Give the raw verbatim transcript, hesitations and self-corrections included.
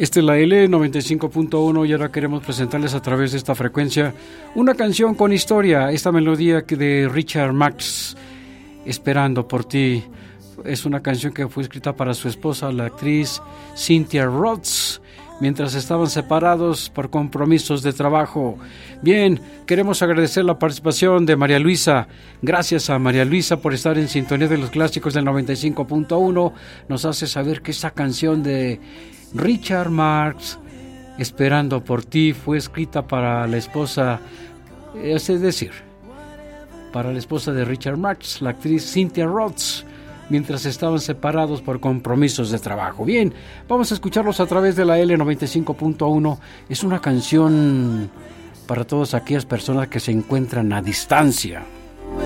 Esta es la L noventa y cinco punto uno y ahora queremos presentarles a través de esta frecuencia una canción con historia, esta melodía de Richard Marx, Esperando por ti. Es una canción que fue escrita para su esposa, la actriz Cynthia Rhodes, mientras estaban separados por compromisos de trabajo. Bien, queremos agradecer la participación de María Luisa. Gracias a María Luisa por estar en sintonía de los clásicos del noventa y cinco punto uno. Nos hace saber que esa canción de Richard Marx, Esperando por ti, fue escrita para la esposa, es decir, para la esposa de Richard Marx, la actriz Cynthia Rhodes, mientras estaban separados por compromisos de trabajo. Bien, vamos a escucharlos a través de la L noventa y cinco punto uno. Es una canción para todas aquellas personas que se encuentran a distancia.